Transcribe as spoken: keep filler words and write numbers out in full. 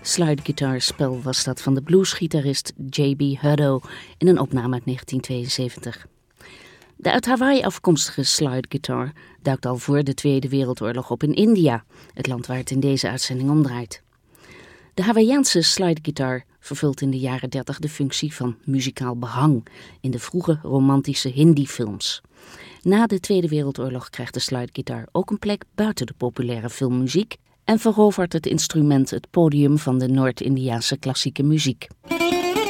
Slide-guitarspel was dat van de bluesgitarist J B Hutto in een opname uit negentien tweeënzeventig. De uit Hawaii afkomstige slide-guitar duikt al voor de Tweede Wereldoorlog op in India, het land waar het in deze uitzending om draait. De Hawaiiaanse slide-guitar vervult in de jaren dertig de functie van muzikaal behang in de vroege romantische Hindi-films. Na de Tweede Wereldoorlog krijgt de slide-guitar ook een plek buiten de populaire filmmuziek en verovert het instrument het podium van de Noord-Indiaanse klassieke muziek.